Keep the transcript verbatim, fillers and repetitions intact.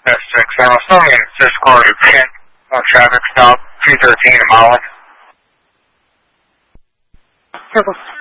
That's six. I was still in six car ten on traffic stop, two thirteen in Holland. Circle